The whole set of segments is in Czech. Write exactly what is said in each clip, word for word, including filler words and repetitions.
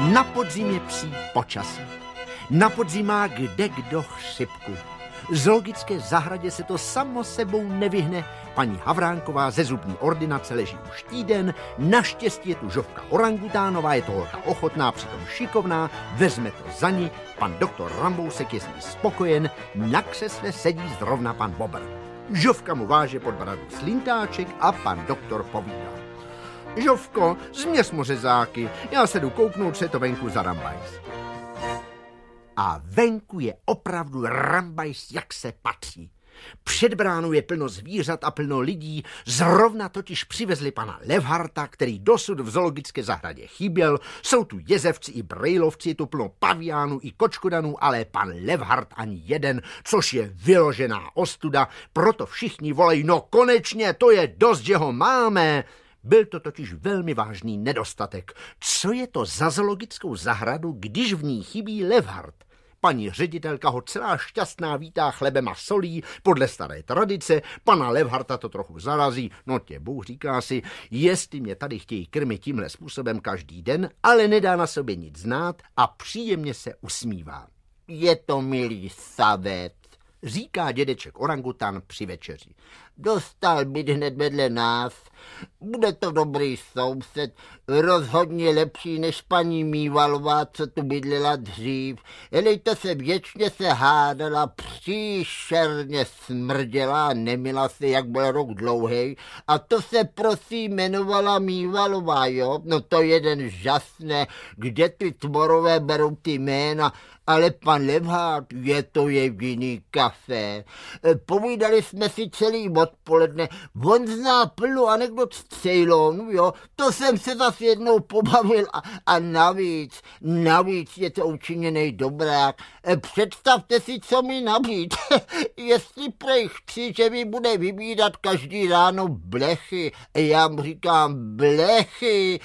Na podzim je psí počasí. Na podzim má kde kdo chřipku. V zoologické zahradě se to samo sebou nevyhne. Paní Havránková ze zubní ordinace leží už týden. Naštěstí je tu Žofka Orangutánová, je to holka ochotná, přitom šikovná, vezme to za ní. Pan doktor Rambousek je s ní spokojen, na křesle sedí zrovna pan Bobr. Žofka mu váže pod bradu slintáček a pan doktor povídá. Žofko, změř mu řezáky, já se jdu kouknout, co je to venku za rambajs. A venku je opravdu rambajs, jak se patří. Před bránou je plno zvířat a plno lidí, zrovna totiž přivezli pana Levharta, který dosud v zoologické zahradě chyběl. Jsou tu jezevci i brejlovci, je tu plno paviánů i kočkodanů, ale pan Levhart ani jeden, což je vyložená ostuda, proto všichni volají, no konečně, to je dost, že ho máme. Byl to totiž velmi vážný nedostatek. Co je to za zoologickou zahradu, když v ní chybí Levhart? Paní ředitelka ho celá šťastná vítá chlebem a solí podle staré tradice, pana Levharta to trochu zarazí, no tě Bůh, říká si, jestli mě tady chtějí krmit tímhle způsobem každý den, ale nedá na sobě nic znát a příjemně se usmívá. Je to milý savec, říká dědeček orangutan při večeři. Dostal byt hned vedle nás. Bude to dobrý soused, rozhodně lepší než paní Mývalová, co tu bydlela dřív. Elejte se věčně se hádala, příšerně smrděla, nemila se, jak byl rok dlouhej. A to se prosím jmenovala Mývalová, jo? No to jeden žasné, kde ty tvorové berou ty jména. Ale pan Levhart, je to jediný kafe. Povídali jsme si celý odpoledne. On zná plno anekdot z Ceylonu, jo. To jsem se zas jednou pobavil a, a navíc, navíc je to učiněnej dobrák. Představte si, co mi nabít. Jestli prej chci, že mi bude vybídat každý ráno blechy. Já mu říkám blechy.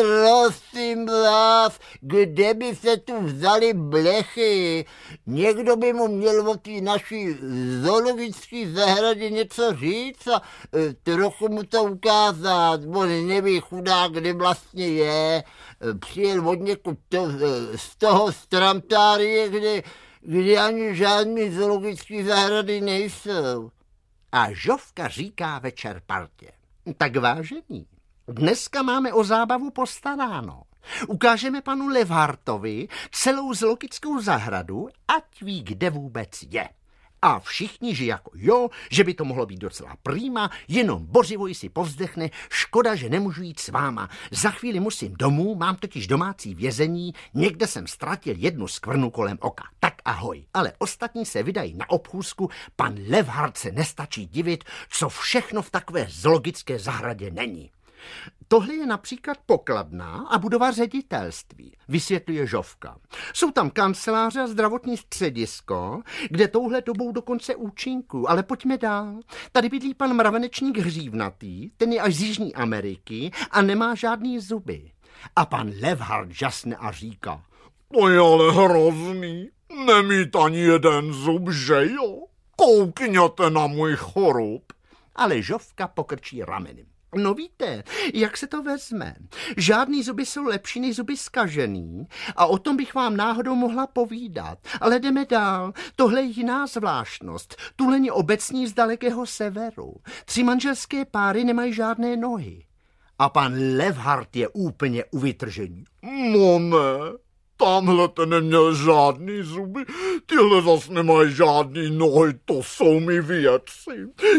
Prosím vás, kde by se tu vzali blechy? Někdo by mu měl o té naší zoologické zahradě něco říct a e, trochu mu to ukázat. On neví chudák, kde vlastně je. Přijel od někud to, z toho Stramtárie, kde, kde ani žádný zoologické zahrady nejsou. A Žofka říká večer partě. Tak vážení. Dneska máme o zábavu postaráno. Ukážeme panu Levhartovi celou zoologickou zahradu, ať ví, kde vůbec je. A všichni, že jako jo, že by to mohlo být docela prýma, jenom Bořivoj si povzdechne, škoda, že nemůžu jít s váma. Za chvíli musím domů, mám totiž domácí vězení, někde jsem ztratil jednu skvrnu kolem oka. Tak ahoj. Ale ostatní se vydají na obchůzku, pan Levhart se nestačí divit, co všechno v takové zoologické zahradě není. Tohle je například pokladna a budova ředitelství, vysvětluje Žofka. Jsou tam kanceláře a zdravotní středisko, kde touhle dobou dokonce účinku, ale pojďme dál. Tady bydlí pan mravenečník hřívnatý, ten je až z Jižní Ameriky a nemá žádný zuby. A pan Levhart žasne a říká, to je ale hrozný, nemít ani jeden zub, že jo? Koukněte na můj chorob. Ale Žofka pokrčí ramenem. No víte, jak se to vezme. Žádný zuby jsou lepší než zuby zkažený a o tom bych vám náhodou mohla povídat. Ale jdeme dál. Tohle je jiná zvláštnost. Tuleni obecní z dalekého severu. Tři manželské páry nemají žádné nohy. A pan Levhart je úplně u vytržení. No ne, tamhle ten neměl žádný zuby, tyhle zas nemají žádný nohy, to jsou mi věci.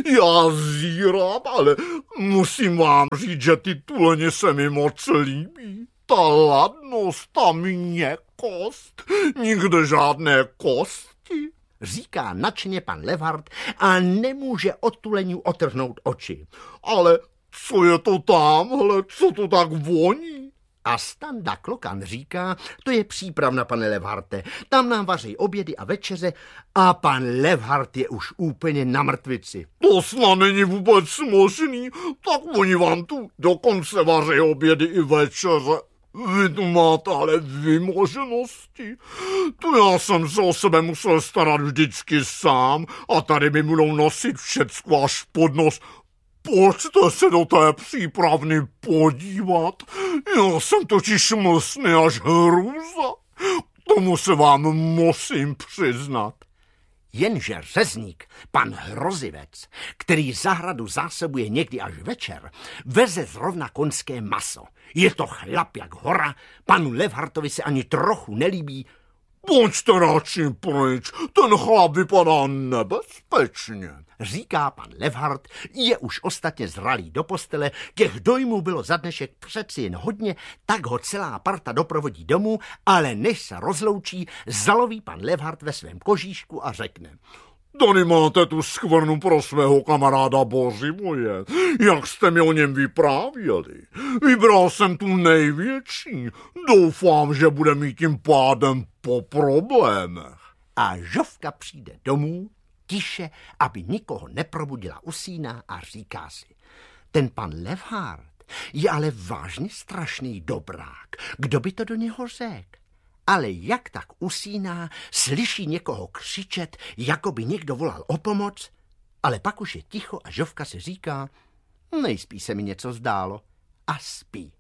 Já zírám, ale musím vám říct, že ty tuleně se mi moc líbí. Ta ladnost, ta měkkost, nikde žádné kosti, říká nadšeně pan Levhart a nemůže od tuleňů otrhnout oči. Ale co je to tamhle, co to tak voní? A Standa Klokan říká, to je přípravna, pane Levharte, tam nám vaří obědy a večeře a pan Levhart je už úplně na mrtvici. To snad není vůbec možný, tak oni vám tu dokonce vaří obědy i večeře. Vy tu máte ale vymoženosti. Tu já jsem se o sebe musel starat vždycky sám a tady mi budou nosit všecko až pod nos. pojďte se do té přípravny podívat. Já jsem totiž mlsný až hrůza. Tomu se vám musím přiznat. Jenže řezník, pan Hrozivec, který zahradu zásobuje někdy až večer, veze zrovna koňské maso. Je to chlap jak hora, panu Levhartovi se ani trochu nelíbí. Pojďte radši pryč, ten chlap vypadá nebezpečně, říká pan Levhart, je už ostatně zralý do postele, těch dojmů bylo za dnešek přeci jen hodně, tak ho celá parta doprovodí domů, ale než se rozloučí, zaloví pan Levhart ve svém kožíšku a řekne: Tady máte tu skvrnu pro svého kamaráda Bořivoje, jak jste mi o něm vyprávěli. Vybral jsem tu největší, doufám, že bude mít tím pádem po problémech. A Žofka přijde domů, tiše, aby nikoho neprobudila, usíná a říká si: ten pan Levhart je ale vážně strašný dobrák, kdo by to do něho řekl? Ale jak tak usíná, slyší někoho křičet, jako by někdo volal o pomoc, ale pak už je ticho a Žofka si říká: nejspíš se mi něco zdálo, a spí.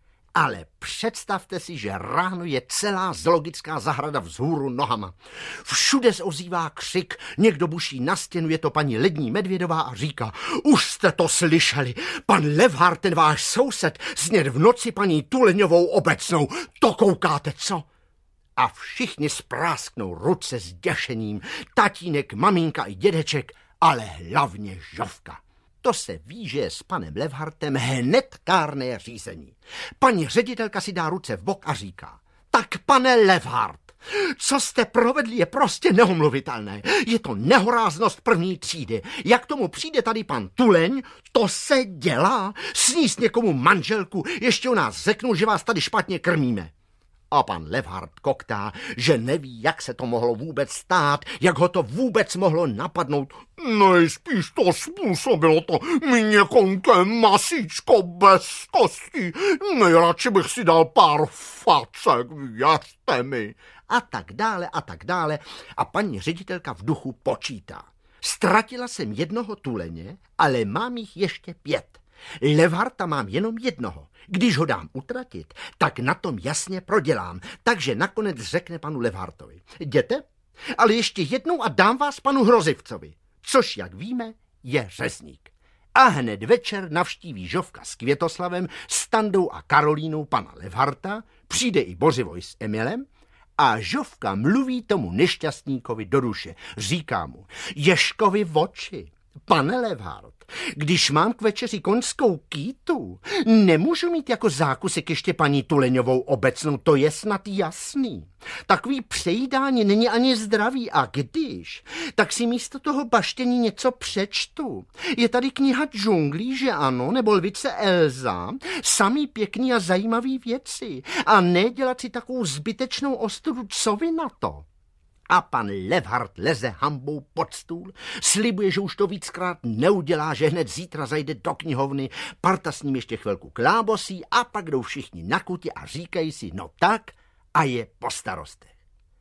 Ale představte si, že ráno je celá zoologická zahrada vzhůru nohama. Všude se ozývá křik, někdo buší na stěnu, je to paní Lední Medvědová a říká: už jste to slyšeli, pan Levhart, ten váš soused, snědl v noci paní Tuleňovou obecnou, to koukáte, co? A všichni sprásknou ruce s děšením, tatínek, maminka i dědeček, ale hlavně Žofka. To se ví, že je s panem Levhartem hned kárné řízení. Paní ředitelka si dá ruce v bok a říká: tak pane Levhart, co jste provedli, je prostě neomluvitelné. Je to nehoráznost první třídy. Jak tomu přijde tady pan Tuleň, to se dělá. Sníst někomu manželku, ještě u nás řeknou, že vás tady špatně krmíme. A pan Levhart koktá, že neví, jak se to mohlo vůbec stát, jak ho to vůbec mohlo napadnout. Nejspíš to způsobilo to měkonké masíčko bez kostí. Nejradši bych si dal pár facek, věřte mi. A tak dále, a tak dále. A paní ředitelka v duchu počítá: ztratila jsem jednoho tuleně, ale mám jich ještě pět. Levharta mám jenom jednoho. Když ho dám utratit, tak na tom jasně prodělám. Takže nakonec řekne panu Levhartovi: jděte, ale ještě jednou a dám vás panu Hrozivcovi. Což, jak víme, je řezník. A hned večer navštíví Žofka s Květoslavem, Standou a Karolínou pana Levharta, přijde i Bořivoj s Emilem a Žofka mluví tomu nešťastníkovi do duše. Říká mu: Ježkovi v oči, pane Levhart, když mám k večeři koňskou kýtu, nemůžu mít jako zákusek ještě paní Tuleňovou obecnou, to je snad jasný. Takový přejídání není ani zdravý, a když, tak si místo toho baštění něco přečtu. Je tady kniha Džunglí, že ano, nebo Lvice Elza, samý pěkný a zajímavý věci. A ne dělat si takovou zbytečnou ostudu, co vy na to? A pan Levhart leze hambou pod stůl, slibuje, že už to víckrát neudělá, že hned zítra zajde do knihovny, parta s ním ještě chvilku klábosí a pak jdou všichni na kutě a říkají si: no tak a je po starostech.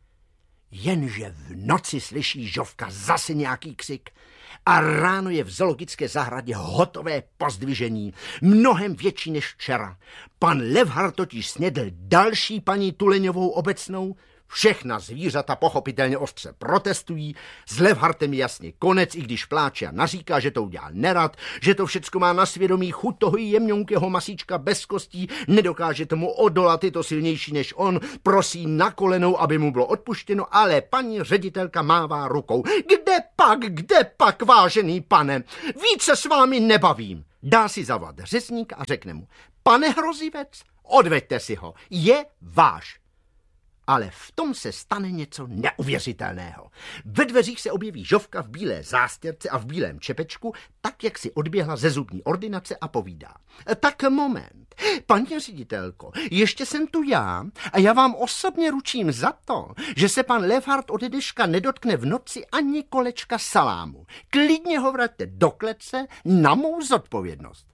Jenže v noci slyší Žofka zase nějaký křik a ráno je v zoologické zahradě hotové pozdvižení, mnohem větší než včera. Pan Levhart totiž snědl další paní Tuleňovou obecnou. Všechna zvířata pochopitelně ostře protestují, s Levhartem je jasně konec, i když pláče a naříká, že to udělal nerad, že to všecko má na svědomí, chuť toho jemňonkého masíčka bez kostí, nedokáže tomu odolat, je to silnější než on, prosí na kolenou, aby mu bylo odpuštěno, ale paní ředitelka mává rukou. Kde pak, kde pak, vážený pane, více s vámi nebavím. Dá si zavolat řezníka a řekne mu: pane Hrozivec, odveďte si ho, je váš. Ale v tom se stane něco neuvěřitelného. Ve dveřích se objeví Žofka v bílé zástěrce a v bílém čepečku, tak, jak si odběhla ze zubní ordinace a povídá: tak moment, paní ředitelko, ještě jsem tu já a já vám osobně ručím za to, že se pan Levhart ode dneška nedotkne v noci ani kolečka salámu. Klidně ho vraťte do klece na mou zodpovědnost.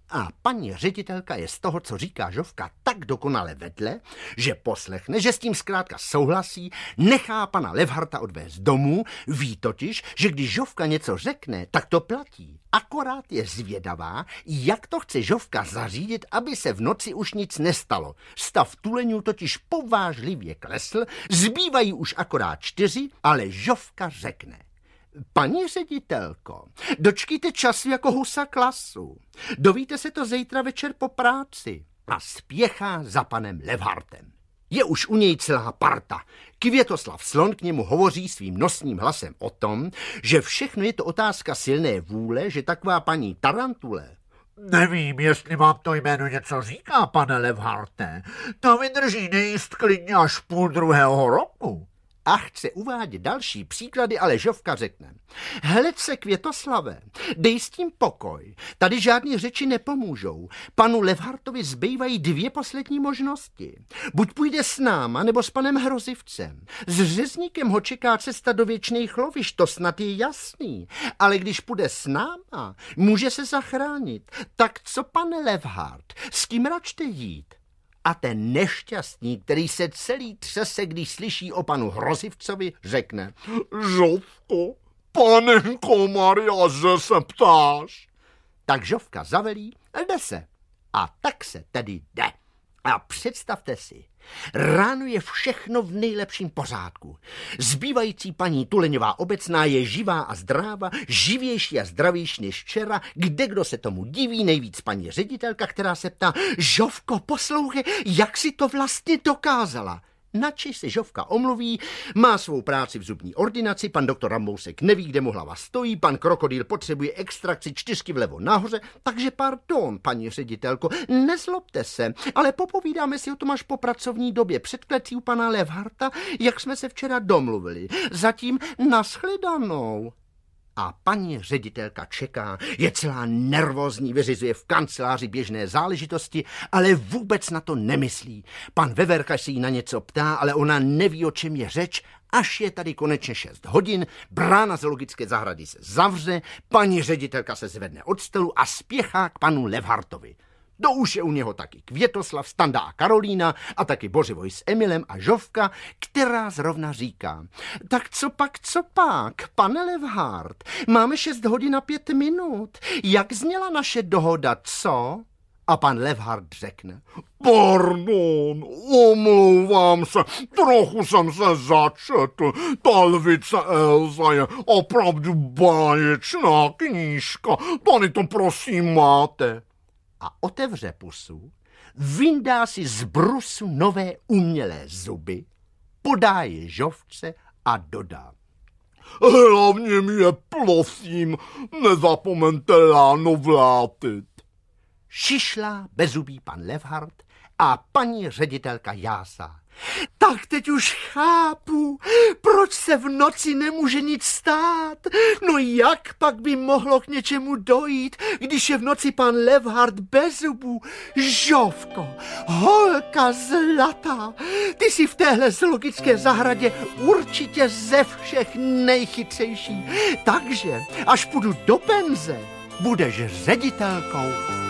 A paní ředitelka je z toho, co říká Žofka, tak dokonale vedle, že poslechne, že s tím zkrátka souhlasí, nechá pana Levharta odvést domů, ví totiž, že když Žofka něco řekne, tak to platí. Akorát je zvědavá, jak to chce Žofka zařídit, aby se v noci už nic nestalo. Stav tuleňů totiž povážlivě klesl, zbývají už akorát čtyři, ale Žofka řekne: paní ředitelko, dočkejte času jako husa klasu. Dovíte se to zítra večer po práci. A spěchá za panem Levhartem. Je už u něj celá parta. Květoslav Slon k němu hovoří svým nosním hlasem o tom, že všechno je to otázka silné vůle, že taková paní Tarantule... Nevím, jestli vám to jméno něco říká, pane Levharte. To vydrží nejíst klidně až půl druhého roku. A chce uvádět další příklady, ale Žofka řekne: hled se, Květoslave, dej s tím pokoj, tady žádný řeči nepomůžou. Panu Levhartovi zbývají dvě poslední možnosti. Buď půjde s náma, nebo s panem Hrozivcem. S řezníkem ho čeká cesta do věčných lovišť, to snad je jasný. Ale když půjde s náma, může se zachránit. Tak co, pane Levhart, s kým račte jít? A ten nešťastník, který se celý třese, když slyší o panu Hrozivcovi, řekne: Žofko, panenko Maria, že se ptáš? Tak Žofka zavelí, jde se. A tak se tedy jde. A představte si, ráno je všechno v nejlepším pořádku. Zbývající paní Tuleňová obecná je živá a zdráva, živější a zdravější než včera, kde kdo se tomu diví, nejvíc paní ředitelka, která se ptá: Žofko, poslouchej, jak si to vlastně dokázala? Načež se Žofka omluví, má svou práci v zubní ordinaci, pan doktor Rambousek neví, kde mu hlava stojí, pan Krokodýl potřebuje extrakci čtyřky vlevo nahoře, takže pardon, paní ředitelko, nezlobte se, ale popovídáme si o tom až po pracovní době před klecí u pana Levharta, jak jsme se včera domluvili. Zatím nashledanou. A paní ředitelka čeká, je celá nervózní, vyřizuje v kanceláři běžné záležitosti, ale vůbec na to nemyslí. Pan Veverka se jí na něco ptá, ale ona neví, o čem je řeč, až je tady konečně šest hodin, brána zoologické zahrady se zavře, paní ředitelka se zvedne od stolu a spěchá k panu Levhartovi. To už je u něho taky Květoslav, Standa a Karolína a taky Bořivoj s Emilem a Žofka, která zrovna říká: tak co pak, co pak, pane Levhart, máme šest hodin a pět minut, jak zněla naše dohoda, co? A pan Levhart řekne: pardon, omlouvám se, trochu jsem se začetl, ta lvice Elza je opravdu báječná knížka, tady to prosím máte. A otevře pusu, vyndá si z brusu nové umělé zuby, podá je Žofce a dodá: hlavně mě, prosím, nezapomeňte ráno vrátit. Šišlá bezubý pan Levhart a paní ředitelka jásá: tak teď už chápu, proč se v noci nemůže nic stát. No jak pak by mohlo k něčemu dojít, když je v noci pan Levhart bez zubů? Žofko, holka zlatá, ty jsi v téhle zoologické zahradě určitě ze všech nejchytřejší. Takže až půjdu do penze, budeš ředitelkou